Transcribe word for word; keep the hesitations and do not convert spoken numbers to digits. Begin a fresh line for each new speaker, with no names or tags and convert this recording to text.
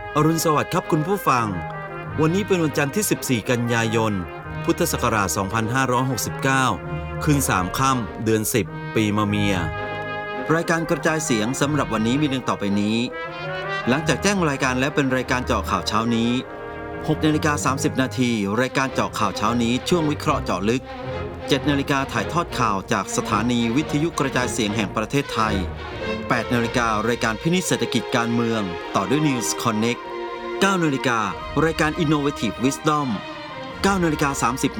อรุณสวัสดิ์ครับคุณผู้ฟังวันนี้เป็นวันจันทร์ที่สิบสี่กันยายนพุทธศักราชสองพันห้าร้อยหกสิบเก้าขึ้นสามค่ำเดือนสิบปีมะเมียรายการกระจายเสียงสำหรับวันนี้มีดังต่อไปนี้หลังจากแจ้งรายการแล้วเป็นรายการเจาะข่าวเช้านี้หกนาฬิกาสามสิบนาทีรายการเจาะข่าวเช้านี้ช่วงวิเคราะห์เจาะลึกเจ็ดนาฬิกาถ่ายทอดข่าวจากสถานีวิทยุกระจายเสียงแห่งประเทศไทยแปดนาฬิการายการพินิจเศรษฐกิจการเมืองต่อด้วย News Connect เก้านาฬิการายการ Innovative Wisdom เก้านาฬิกาสามสิบ